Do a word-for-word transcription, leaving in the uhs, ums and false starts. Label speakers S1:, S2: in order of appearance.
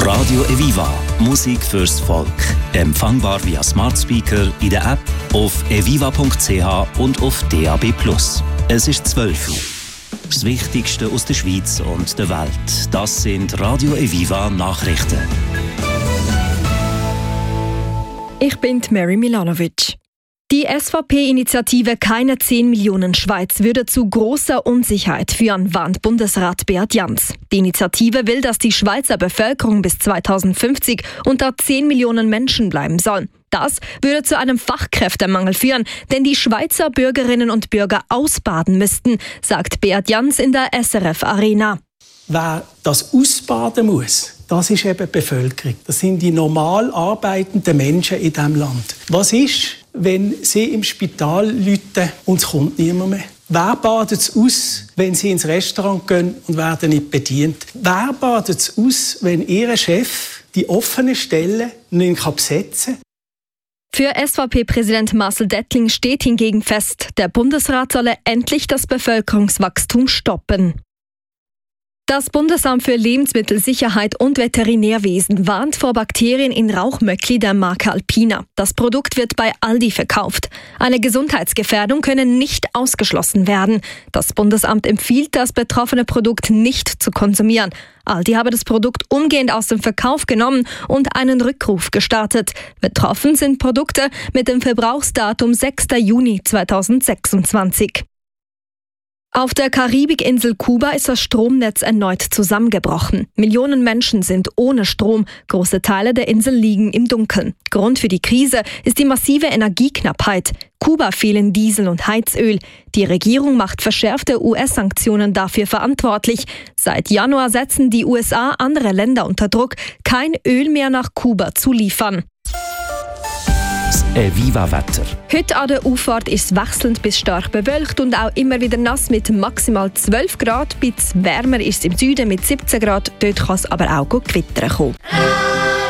S1: Radio Eviva, Musik fürs Volk. Empfangbar via Smart Speaker, in der App, auf eviva punkt c h und auf D A B plus. Es ist zwölf Uhr. Das Wichtigste aus der Schweiz und der Welt. Das sind Radio Eviva Nachrichten.
S2: Ich bin Mary Milanovic. Die S V P-Initiative Keine zehn Millionen Schweiz würde zu großer Unsicherheit führen, warnt Bundesrat Beat Jans. Die Initiative will, dass die Schweizer Bevölkerung bis zweitausendfünfzig unter zehn Millionen Menschen bleiben soll. Das würde zu einem Fachkräftemangel führen, denn die Schweizer Bürgerinnen und Bürger ausbaden müssten, sagt Beat Jans in der S R F Arena.
S3: Wer das ausbaden muss, das ist eben die Bevölkerung. Das sind die normal arbeitenden Menschen in diesem Land. Was ist, wenn sie im Spital läuten und es kommt niemand mehr? Wer badet es aus, wenn sie ins Restaurant gehen und werden nicht bedient? Wer badet es aus, wenn ihr Chef die offenen Stellen nicht besetzen kann?
S2: Für S V P-Präsident Marcel Dettling steht hingegen fest, der Bundesrat solle endlich das Bevölkerungswachstum stoppen. Das Bundesamt für Lebensmittelsicherheit und Veterinärwesen warnt vor Bakterien in Rauchmöckli der Marke Alpina. Das Produkt wird bei Aldi verkauft. Eine Gesundheitsgefährdung könne nicht ausgeschlossen werden. Das Bundesamt empfiehlt, das betroffene Produkt nicht zu konsumieren. Aldi habe das Produkt umgehend aus dem Verkauf genommen und einen Rückruf gestartet. Betroffen sind Produkte mit dem Verbrauchsdatum sechster Juni zweitausendsechsundzwanzig. Auf der Karibikinsel Kuba ist das Stromnetz erneut zusammengebrochen. Millionen Menschen sind ohne Strom. Große Teile der Insel liegen im Dunkeln. Grund für die Krise ist die massive Energieknappheit. Kuba fehlen Diesel und Heizöl. Die Regierung macht verschärfte U S-Sanktionen dafür verantwortlich. Seit Januar setzen die U S A andere Länder unter Druck, kein Öl mehr nach Kuba zu liefern.
S1: Eviva-Wetter.
S2: Heute an der Auffahrt ist es wechselnd bis stark bewölkt und auch immer wieder nass mit maximal zwölf Grad. Bis wärmer ist es im Süden mit siebzehn Grad. Dort kann es aber auch gewittern kommen.